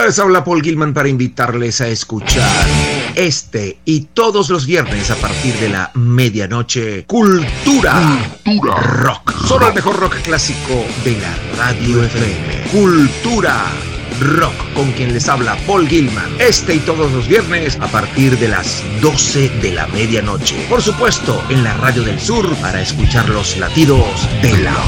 Les habla Paul Gilman para invitarles a escuchar este y todos los viernes a partir de la medianoche Cultura Rock. Solo el mejor rock clásico de la radio FM. Cultura Rock, con quien les habla Paul Gilman. Este y todos los viernes a partir de las 12 de la medianoche. Por supuesto, en la Radio del Sur para escuchar los latidos de la